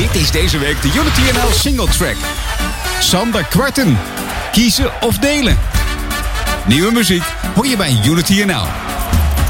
Dit is deze week de Unity NL Single Track. Sander Kwarten. Kiezen of delen. Nieuwe muziek hoor je bij Unity NL.